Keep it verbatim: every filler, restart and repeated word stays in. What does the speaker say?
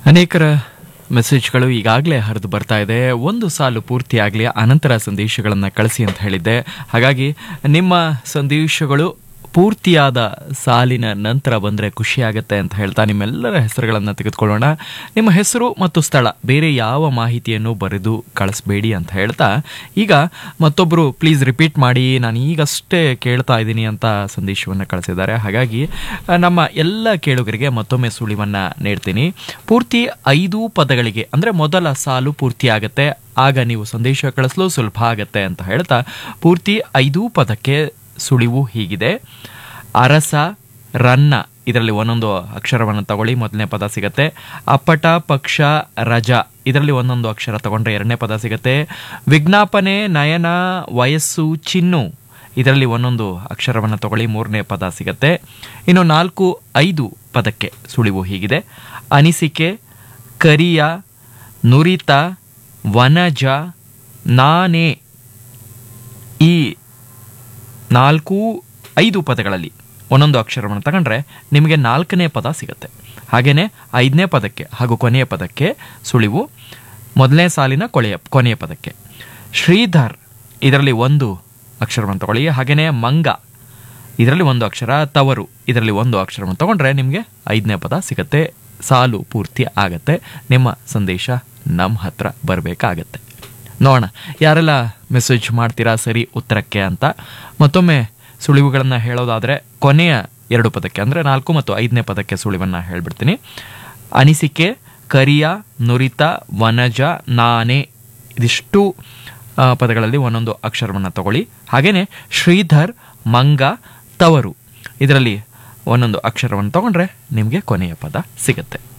ಅನೇಕರ ಮೆಸೇಜ್ಗಳು ಈಗಾಗಲೇ ಹರಿದು ಬರ್ತಾ ಇದೆ. ಒಂದು ಸಾಲು ಪೂರ್ತಿಯಾಗಲಿ, ಅನಂತರ ಸಂದೇಶಗಳನ್ನು ಕಳಿಸಿ ಅಂತ ಹೇಳಿದ್ದೆ. ಹಾಗಾಗಿ ನಿಮ್ಮ ಸಂದೇಶಗಳು ಪೂರ್ತಿಯಾದ ಸಾಲಿನ ನಂತರ ಬಂದರೆ ಖುಷಿಯಾಗತ್ತೆ ಅಂತ ಹೇಳ್ತಾ ನಿಮ್ಮೆಲ್ಲರ ಹೆಸರುಗಳನ್ನು ತೆಗೆದುಕೊಳ್ಳೋಣ. ನಿಮ್ಮ ಹೆಸರು ಮತ್ತು ಸ್ಥಳ, ಬೇರೆ ಯಾವ ಮಾಹಿತಿಯನ್ನು ಬರೆದು ಕಳಿಸ್ಬೇಡಿ ಅಂತ ಹೇಳ್ತಾ, ಈಗ ಮತ್ತೊಬ್ಬರು ಪ್ಲೀಸ್ ರಿಪೀಟ್ ಮಾಡಿ, ನಾನು ಈಗಷ್ಟೇ ಕೇಳ್ತಾ ಇದ್ದೀನಿ ಅಂತ ಸಂದೇಶವನ್ನು ಕಳಿಸಿದ್ದಾರೆ. ಹಾಗಾಗಿ ನಮ್ಮ ಎಲ್ಲ ಕೇಳುಗರಿಗೆ ಮತ್ತೊಮ್ಮೆ ಸುಳಿವನ್ನು ನೀಡ್ತೀನಿ. ಪೂರ್ತಿ ಐದು ಪದಗಳಿಗೆ ಅಂದರೆ ಮೊದಲ ಸಾಲು ಪೂರ್ತಿ ಆಗತ್ತೆ, ಆಗ ನೀವು ಸಂದೇಶ ಕಳಿಸಲು ಸುಲಭ ಆಗತ್ತೆ ಅಂತ ಹೇಳ್ತಾ, ಪೂರ್ತಿ ಐದು ಪದಕ್ಕೆ ಸುಳಿವು ಹೀಗಿದೆ: ಅರಸ, ರನ್ನ, ಇದರಲ್ಲಿ ಒಂದೊಂದು ಅಕ್ಷರವನ್ನು ತಗೊಳ್ಳಿ, ಮೊದಲನೇ ಪದ ಸಿಗತ್ತೆ. ಅಪ್ಪಟ, ಪಕ್ಷ, ರಜ, ಇದರಲ್ಲಿ ಒಂದೊಂದು ಅಕ್ಷರ ತಗೊಂಡ್ರೆ ಎರಡನೇ ಪದ ಸಿಗತ್ತೆ. ವಿಜ್ಞಾಪನೆ, ನಯನ, ವಯಸ್ಸು, ಚಿನ್ನು, ಇದರಲ್ಲಿ ಒಂದೊಂದು ಅಕ್ಷರವನ್ನು ತಗೊಳ್ಳಿ, ಮೂರನೇ ಪದ ಸಿಗತ್ತೆ. ಇನ್ನು ನಾಲ್ಕು ಐದು ಪದಕ್ಕೆ ಸುಳಿವು ಹೀಗಿದೆ: ಅನಿಸಿಕೆ, ಕರಿಯ, ನುರಿತ, ವನಜ, ನಾನೇ. ಈ ನಾಲ್ಕು ಐದು ಪದಗಳಲ್ಲಿ ಒಂದೊಂದು ಅಕ್ಷರವನ್ನು ತಗೊಂಡ್ರೆ ನಿಮಗೆ ನಾಲ್ಕನೇ ಪದ ಸಿಗುತ್ತೆ. ಹಾಗೆಯೇ ಐದನೇ ಪದಕ್ಕೆ ಹಾಗೂ ಕೊನೆಯ ಪದಕ್ಕೆ ಸುಳಿವು ಮೊದಲನೇ ಸಾಲಿನ ಕೊಳೆಯ ಕೊನೆಯ ಪದಕ್ಕೆ. ಶ್ರೀಧರ್, ಇದರಲ್ಲಿ ಒಂದು ಅಕ್ಷರವನ್ನು ತಗೊಳ್ಳಿ. ಹಾಗೆಯೇ ಮಂಗ, ಇದರಲ್ಲಿ ಒಂದು ಅಕ್ಷರ. ತವರು, ಇದರಲ್ಲಿ ಒಂದು ಅಕ್ಷರವನ್ನು ತಗೊಂಡ್ರೆ ನಿಮಗೆ ಐದನೇ ಪದ ಸಿಗುತ್ತೆ. ಸಾಲು ಪೂರ್ತಿ ಆಗತ್ತೆ. ನಿಮ್ಮ ಸಂದೇಶ ನಮ್ಮ ಹತ್ರ ಬರಬೇಕಾಗತ್ತೆ. ನೋಡೋಣ ಯಾರೆಲ್ಲ ಮೆಸೇಜ್ ಮಾಡ್ತೀರಾ ಸರಿ ಉತ್ತರಕ್ಕೆ ಅಂತ. ಮತ್ತೊಮ್ಮೆ ಸುಳಿವುಗಳನ್ನು ಹೇಳೋದಾದರೆ ಕೊನೆಯ ಎರಡು ಪದಕ್ಕೆ ಅಂದರೆ ನಾಲ್ಕು ಮತ್ತು ಐದನೇ ಪದಕ್ಕೆ ಸುಳಿವನ್ನು ಹೇಳ್ಬಿಡ್ತೀನಿ. ಅನಿಸಿಕೆ, ಕರಿಯ, ನುರಿತ, ವನಜ, ನಾನೇ, ಇದಿಷ್ಟು ಪದಗಳಲ್ಲಿ ಒಂದೊಂದು ಅಕ್ಷರವನ್ನು ತಗೊಳ್ಳಿ. ಹಾಗೆಯೇ ಶ್ರೀಧರ್, ಮಂಗ, ತವರು, ಇದರಲ್ಲಿ ಒಂದೊಂದು ಅಕ್ಷರವನ್ನು ತಗೊಂಡ್ರೆ ನಿಮಗೆ ಕೊನೆಯ ಪದ ಸಿಗುತ್ತೆ.